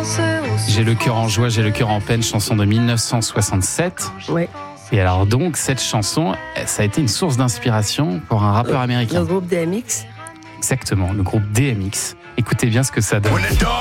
J'ai le cœur en joie, j'ai le cœur en peine, chanson de 1967. Ouais. Et alors donc, cette chanson, ça a été une source d'inspiration pour un rappeur américain. Le groupe DMX. Exactement, le groupe DMX. Écoutez bien ce que ça donne.